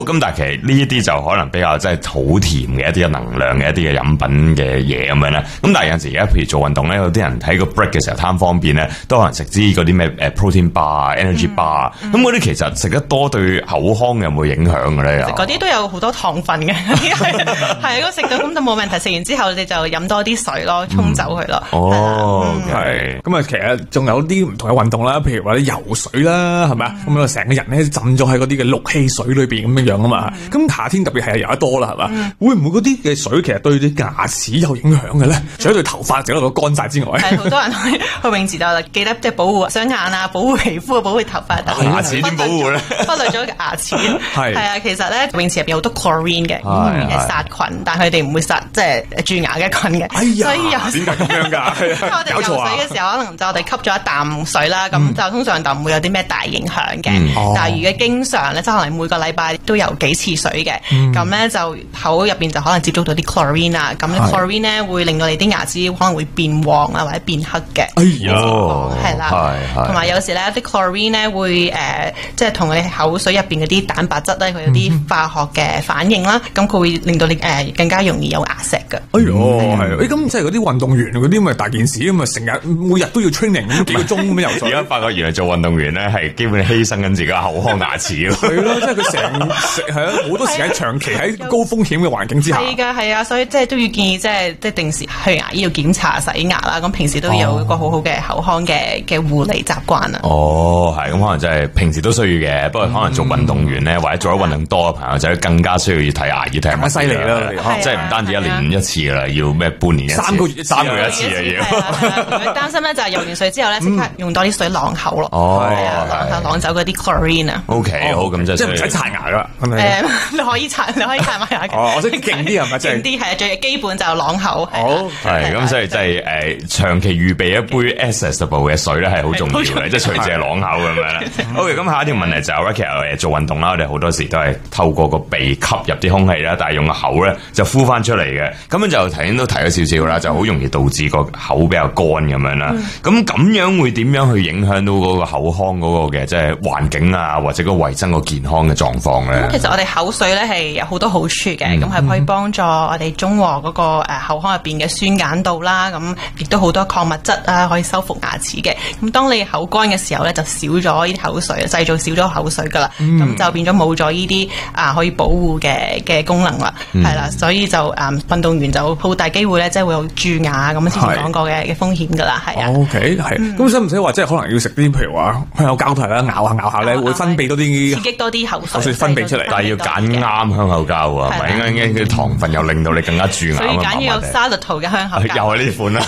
咁但係其實呢一啲就可能比較即係好甜嘅一啲嘅能量嘅一啲嘅飲品嘅嘢咁樣啦。咁但係有陣時而家譬如做運動咧，有啲人喺個 break 嘅時候貪方便咧，都可能食啲嗰啲咩protein bar、energy bar。咁嗰啲其實食得多對口腔有冇影響嘅咧？ 嗰啲都有好多糖分嘅，係如果食到咁就冇問題。食完之後你就飲多啲水咯，沖走佢咯。 係。咁啊，其實仲有啲唔同嘅運動啦，譬如話啲游水啦，係咪啊？咁啊，成個人咧浸咗喺嗰啲嘅氯氣水裏邊咁樣啊嘛。咁夏天特別係游得多啦，係嘛？會唔會嗰啲嘅水其實對啲牙齒有影響嘅咧？除咗對頭髮整到乾晒之外， 係好多人去泳池就記得即係保護雙眼啊，保護皮膚啊，保護頭髮。 牙齒點保護咧？ 忽略咗牙齒。係啊，其實咧泳池入邊有好多 chlorine 嘅殺菌，但係佢哋唔會殺即係蛀牙嘅菌嘅。所以點解咁樣㗎？ 我哋游水嘅時候，可能就我哋吸咗一啖水啦，咁就通常就唔會有啲咩大影響嘅。但係如果經常咧，即係可能每個禮拜都游幾次水嘅，咁咧就口入邊就可能接觸到啲 chlorine 啊，咁 chlorine 咧會令到你啲牙齒可能會變黃啊，或者變黑嘅。係啦，同埋有時咧啲 chlorine 咧會即係同你口水入邊嗰啲蛋白質咧，佢有啲化學嘅反應啦，咁佢會令到你更加容易有牙石嘅。 係咁即係嗰啲運動員嗰啲咪大件事咁啊，成日每日都要 training 咁幾個鐘咁樣游水。 而家發覺原來做運動員咧係基本犧牲緊自己嘅口腔牙齒咯。 係咯，即係佢成好多時間長期喺高風險嘅環境之下。 係㗎，係啊，所以即係都要建議即係定時去牙醫要檢查洗牙啦。咁平時都有一個好好嘅口腔嘅護理習慣啊。 係咁可能真係平時都需要嘅，不過可能做運動員咧或者做咗運動多嘅朋友就更加需要睇牙醫睇。 更加犀利啦！ 即係唔單止一年一次噶啦，要咩半年一次、3個月一次啊要。 如果擔心咧就係游完水之後咧即刻用多啲水啷口咯。啷走嗰啲 chlorine 啊。 OK， 好咁即係唔使刷牙噶，係咪？你可以刷埋牙嘅。 我識勁啲係咪？ 勁啲係啊，最基本就啷口。 係咁，所以即係長期預備一杯 accessible 嘅水咧係好重要嘅，即係隨時係啷口咁樣啦。OK，咁下一條問題就係其實做運動啦，我哋好多時都係透過個鼻吸入啲空氣啦，但係用個口咧就呼翻出嚟嘅。咁樣就頭先都提咗少少啦，就好容易導致個口比較乾咁樣啦。咁樣會點樣去影響到嗰個口腔嗰個嘅即係環境啊，或者個衛生個健康嘅狀況咧？ 其實我哋口水咧係有好多好處嘅，咁係可以幫助我哋中和嗰個口腔入邊嘅酸鹼度啦，咁亦都好多礦物質啊，可以修復牙齒嘅。咁當你口乾嘅時候咧，就少咗呢啲口水，製造少咗口水噶啦，咁就變咗冇咗呢啲可以保護嘅功能啦，係啦，所以就運動員就好大機會咧，即係會有蛀牙咁之前講過嘅風險噶啦，係啊。 OK， 係。咁使唔使話即係可能要食啲譬如話香口膠啦，咬下咧會分泌多啲刺激多啲口水分泌出嚟， 但係要揀啱香口膠啊，唔係應該啲糖分又令到你更加蛀牙。 所以揀要有沙律圖嘅香口膠， 又係呢款啦。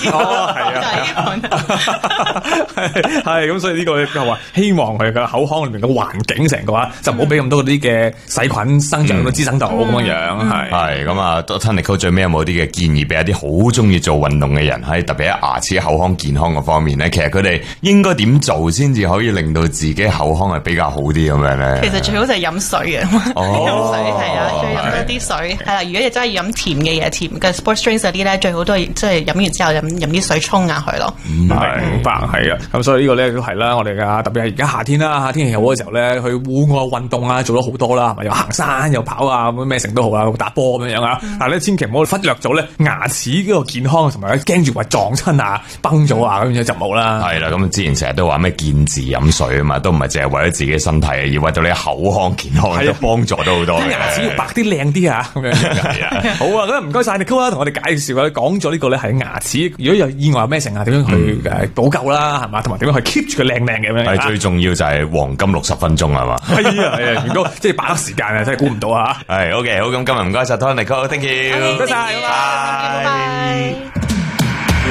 係咁，所以呢個就話希望佢嘅口腔裏面嘅環境成個話就唔好俾咁多嗰啲嘅細菌生長到滋生到咁樣樣。 係咁啊，Tonico 最尾有冇啲嘅建議俾一啲好中意做運動嘅人，喺特別喺牙齒口腔健康嘅方面咧？其實佢哋應該點做先至可以令到自己口腔係比較好啲咁樣咧？ 其實最好就係飲水嘅，飲水係啊，最飲多啲水係啦。如果你真係要飲甜嘅嘢，甜嘅 sports drinks 嗰啲咧，最好都係即係飲完之後飲啲水沖下佢咯。 明白係啊，咁所以呢個咧都係啦，我哋嘅特別係而家夏天啦，天氣好嘅時候咧，去戶外運動啊，做咗好多啦，係咪？又行山又跑啊，咩成都好啊，打波咁樣樣啊。但係咧千祈唔好忽略咗咧牙齒嗰個健康，同埋驚住話撞親啊、崩咗啊咁樣就冇啦。 係啦，咁之前成日都話咩見字飲水啊嘛，都唔係淨係為咗自己身體，而為咗你口腔健康都幫助到好多。 牙齒要白啲靚啲啊，咁樣。好啊，咁唔該晒Nicole啦，同我哋介紹啊，講咗呢個咧係牙齒，如果有意外咩成啊，點樣去補救啦，係嘛，同埋點樣去 keep 住佢靚靚嘅咁樣。 係最重要就係黃金60分鐘係嘛。 係啊，如果即係把握時間啊，真係估唔到啊。 係 OK， 好，咁今日唔該晒Nicole，Thank you， 唔該晒，拜拜。